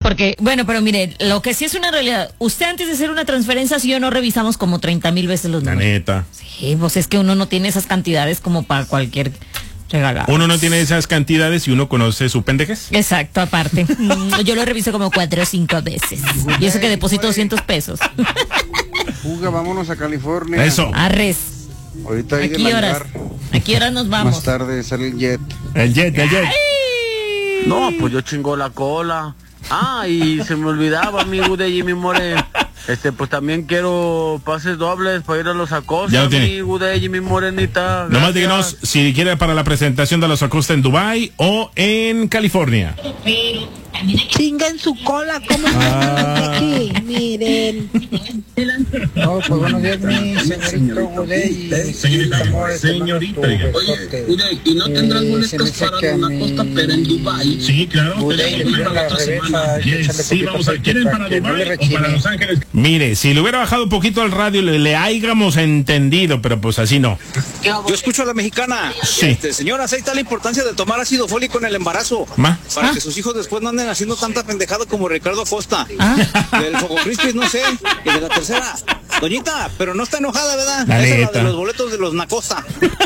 porque, bueno, pero mire, lo que sí es una realidad, usted antes de hacer una transferencia, si yo no revisamos como 30,000 veces los números. La neta. Sí, pues es que uno no tiene esas cantidades como para cualquier regalado. Uno no tiene esas cantidades y uno conoce su pendejez. Exacto, aparte. Yo lo reviso como 4 o 5 veces. Y eso que deposito 200 pesos. Fuga, vámonos a California. Eso. Arres. Ahorita hay ¿A qué horas? ¿A qué horas nos vamos? Más tarde sale el jet. El jet. ¡Ay! No, pues yo chingo la cola. Y se me olvidaba, amigo de Jimmy More. Pues también quiero pases dobles para ir a los Acosta, Ya lo tiene. amigo de Jimmy Morenita. Nomás Gracias. díganos si quiere para la presentación de los Acosta en Dubai o en California. Chingan su cola, ¿cómo no aquí? Miren. No, pues buenos días, mi señorito Gudey. Señorita. Oye, Gudey, ¿y no tendrán boletos para una costa, pero en Dubái? Sí, claro. Gudey, le pido la reversa. Sí, vamos a ¿quieren para Dubai o para Los Ángeles? Mire, si le hubiera bajado un poquito al radio, le hayamos entendido, pero pues así no. Yo escucho a la mexicana. Sí. Señora, ahí está la importancia de tomar ácido fólico en el embarazo. Para que sus hijos después no anden haciendo tanta pendejada como Ricardo Acosta. Del Fogo Crispis, no sé. Y de la tercera. Doñita, pero no está enojada, ¿verdad? La Esa es la neta. de los boletos de los Nacosta.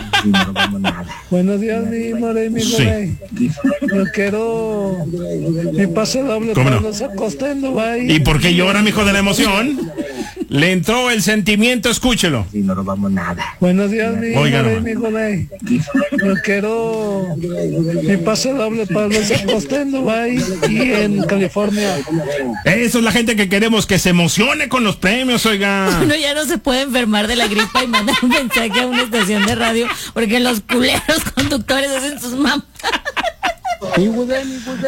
Buenos días, mi More, mi Gudey. Yo quiero mi pase doble ¿Cómo para no? los Acosta en Dubái. ¿Y por qué llora, mijo, de la emoción? Le entró el sentimiento, escúchelo. Buenos días, mi Oiga More, nomás. mi Gudey. Yo quiero mi pase doble para los Acosta en Dubái y en California. Eso es la gente que queremos, que se emocione con los premios, oiga. Uno ya no se puede enfermar de la gripa y mandar un mensaje a una estación de radio porque los culeros conductores hacen sus mamás. Mi Gudey.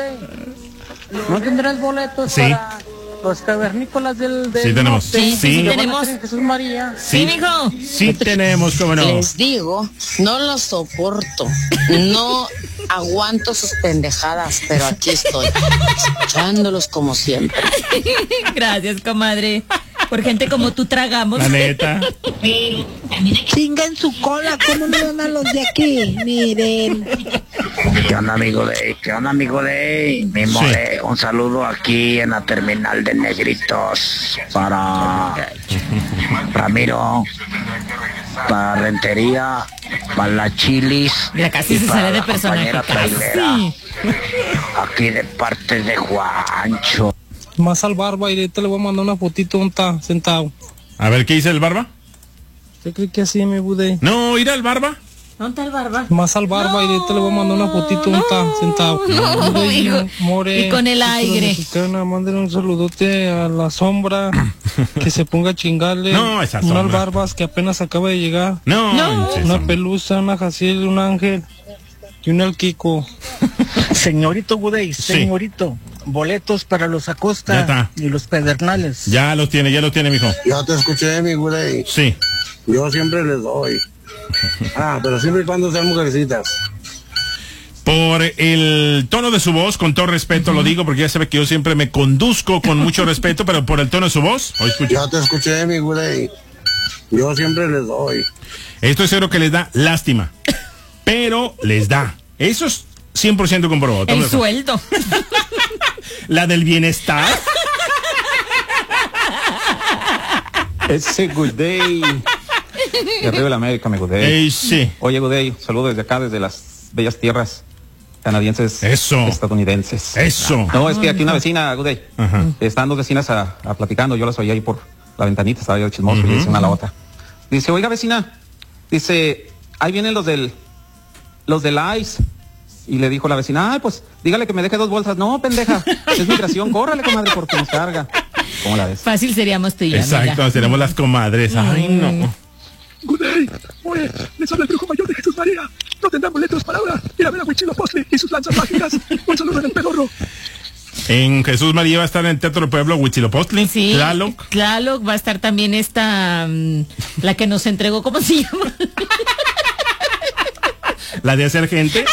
¿No tendrás boletos Sí. para los cavernícolas del Sí, tenemos. Sí, Sí. sí tenemos. Jesús María? Sí, mijo. Sí tenemos, cómo no. Les digo, no los soporto. No aguanto sus pendejadas, pero aquí estoy, escuchándolos como siempre. Gracias, comadre. Por gente como tú tragamos. La neta. Chingan su cola, ¿cómo no van a los de aquí? Miren. ¿Qué onda, amigo de? ¿Qué onda, amigo de? Mi More, un saludo aquí en la terminal de Negritos para Ramiro, para Rentería, para la Chilis. Mira, casi y se para sale de la personaje. compañera trailera. Casi. Aquí de parte de Juancho. Más al barba y ahorita le voy a mandar una fotito donde está sentado. A ver, ¿qué dice el barba? ¿Usted cree que así me Budey? No, ir al barba. ¿Dónde está el barba? Más al barba y ahorita le voy a mandar una fotito donde está sentado. No, Budey, hijo. More, Y con el cultura aire. mexicana, mándenle un saludote a la sombra, que se ponga a chingarle. No, esa unas sombra. barbas que apenas acaba de llegar. No. Una pelusa, una Jaciel, un ángel y un el Kiko. Señorito Gudey, Sí. señorito, boletos para los Ya Acosta está. y los Pedernales. Ya los tiene, mijo. Ya te escuché, mi Gudey. Sí. Yo siempre les doy. Pero siempre y cuando sean mujercitas. Por el tono de su voz, con todo respeto lo digo, porque ya sabe que yo siempre me conduzco con mucho respeto, pero por el tono de su voz, hoy escucho. Ya te escuché, mi Gudey. Yo siempre les doy. Esto es cero que les da lástima, pero les da. Eso es 100% comprobado. El sueldo. La del bienestar. Ese Gudey. De arriba de la América, mi Gudey. Sí. Oye, Gudey, saludos desde acá, desde las bellas tierras canadienses. Eso. Estadounidenses. Eso. No, es que aquí una vecina, Gudey. Ajá. Están dos vecinas a platicando, yo las oí ahí por la ventanita, estaba yo chismoso y le dice una a la otra. Dice, oiga, vecina, dice, ahí vienen los del ICE. Y le dijo la vecina, ay, pues, dígale que me deje 2 bolsas. No, pendeja, es migración, córrale, comadre, porque nos carga. ¿Cómo la ves? Fácil seríamos tú y yo. Exacto, amiga. seremos las comadres. Ay, no. Gudey, oye, les habla el brujo mayor de Jesús María. No tendrán boletos para ahora ir a ver a Huitzilopochtli y sus lanzas mágicas. Un saludo en el pedorro. En Jesús María va a estar en el Teatro del Pueblo Huitzilopochtli. Sí. Tlaloc. Tlaloc, va a estar también esta, la que nos entregó, ¿cómo se llama? La de hacer gente.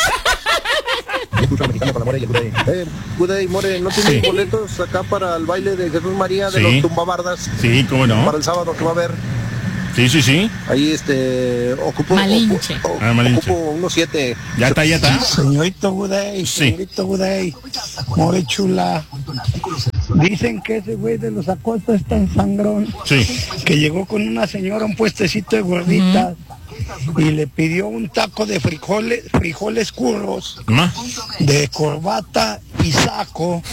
Gudey, More, ¿no tienes boletos acá para el baile de Jesús María de los Tumbabardas? Sí, cómo no. Para el sábado que va a haber. Sí. Ahí ocupo Malinche. Ocupo unos 7. Ya está. Señorito Gudey, señorito Gudey, More chula. Dicen que ese güey de los Acosta es tan sangrón que llegó con una señora a un puestecito de gorditas y le pidió un taco de frijoles curros, de corbata y saco.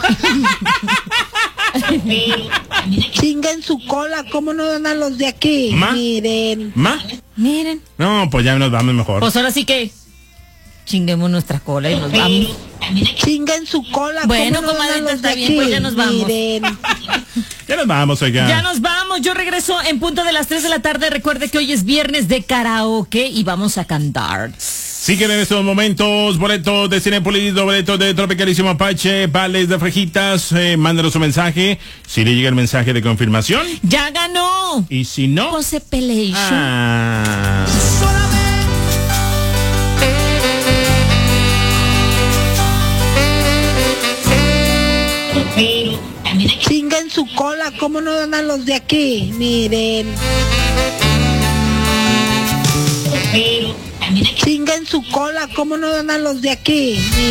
Chinga en su cola, ¿cómo no dan a los de aquí? Miren. Miren. No, pues ya nos vamos mejor. Pues ahora sí que chinguemos nuestra cola y nos vamos. Chinga en su cola. Bueno, comadre, está bien, pues ya nos vamos. Ya nos vamos, oiga. Ya nos vamos. Yo regreso en punto de las 3 de la tarde. Recuerde que hoy es viernes de karaoke y vamos a cantar. Si quieren en estos momentos boletos de Cinépolis, boletos de Tropicalísimo Apache, vales de Frejitas, mándenos un mensaje. Si le llega el mensaje de confirmación, ¡ya ganó! Y si no, José Pelation. Chinga en su cola, ¿cómo no dan a los de aquí? Miren. Chinga en su cola, ¿cómo no dan a los de aquí?